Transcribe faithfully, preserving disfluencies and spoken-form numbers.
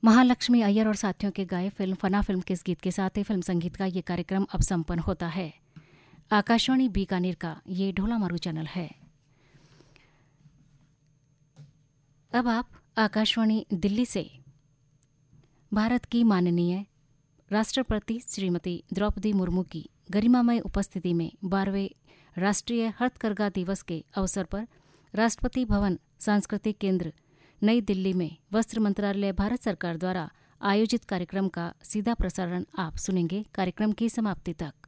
महालक्ष्मी अय्यर और साथियों के गाए फिल्म फना फिल्म के इस गीत के साथ ही फिल्म संगीत का ये कार्यक्रम अब संपन्न होता है। आकाशवाणी बीकानेर का ये ढोला मारू चैनल है। अब आप आकाशवाणी दिल्ली से भारत की माननीय राष्ट्रपति श्रीमती द्रौपदी मुर्मू की गरिमामय उपस्थिति में बारहवें राष्ट्रीय हथकरघा दिवस के अवसर पर राष्ट्रपति भवन सांस्कृतिक केंद्र नई दिल्ली में वस्त्र मंत्रालय भारत सरकार द्वारा आयोजित कार्यक्रम का सीधा प्रसारण आप सुनेंगे कार्यक्रम की समाप्ति तक।